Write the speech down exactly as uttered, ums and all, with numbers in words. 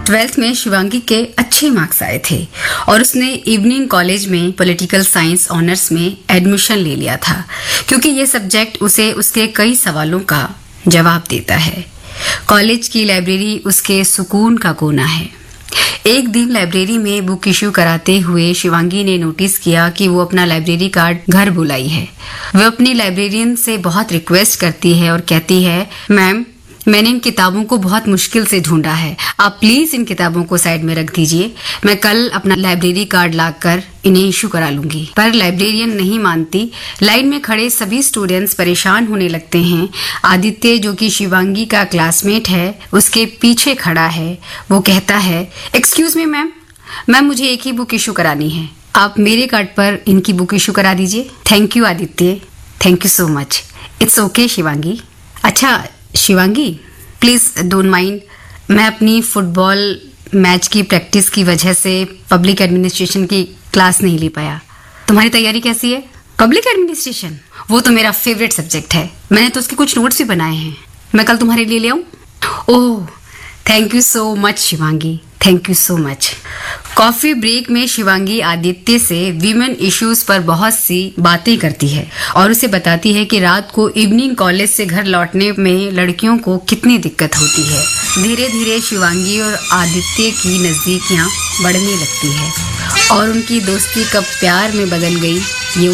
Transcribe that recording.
Twelfth में शिवांगी के अच्छे मार्क्स आए थे और उसने इवनिंग कॉलेज में पॉलिटिकल साइंस ऑनर्स में एडमिशन ले लिया था, क्योंकि ये सब्जेक्ट उसे उसके कई सवालों का जवाब देता है। कॉलेज की लाइब्रेरी उसके सुकून का कोना है। एक दिन लाइब्रेरी में बुक इश्यू कराते हुए शिवांगी ने नोटिस किया कि वो अपना लाइब्रेरी कार्ड घर बुलाई है। वह अपनी लाइब्रेरियन से बहुत रिक्वेस्ट करती है और कहती है, मैम मैंने इन किताबों को बहुत मुश्किल से ढूंढा है, आप प्लीज इन किताबों को साइड में रख दीजिए, मैं कल अपना लाइब्रेरी कार्ड लाकर इन्हें इशू करा लूंगी। पर लाइब्रेरियन नहीं मानती। लाइन में खड़े सभी स्टूडेंट्स परेशान होने लगते हैं। आदित्य, जो कि शिवांगी का क्लासमेट है, उसके पीछे खड़ा है। वो कहता है, एक्सक्यूज मी मैम, मैम मुझे एक ही बुक इशू करानी है, आप मेरे कार्ड पर इनकी बुक इशू करा दीजिए। Thank you Aditya, thank you so much. It's okay Shivangi. अच्छा शिवांगी, प्लीज डोंट माइंड, मैं अपनी फुटबॉल मैच की प्रैक्टिस की वजह से पब्लिक एडमिनिस्ट्रेशन की क्लास नहीं ले पाया। तुम्हारी तैयारी कैसी है? पब्लिक एडमिनिस्ट्रेशन, वो तो मेरा फेवरेट सब्जेक्ट है, मैंने तो उसके कुछ नोट्स भी बनाए हैं, मैं कल तुम्हारे लिए ले आऊं? Oh thank you so much Shivangi, thank you so much. Coffee break में शिवांगी आदित्य से वीमेन इश्यूज पर बहुत सी बातें करती है और उसे बताती है कि रात को इवनिंग कॉलेज से घर लौटने में लड़कियों को कितनी दिक्कत होती है। धीरे धीरे शिवांगी और आदित्य की नजदीकियां बढ़ने लगती है और उनकी दोस्ती कब प्यार में बदल गई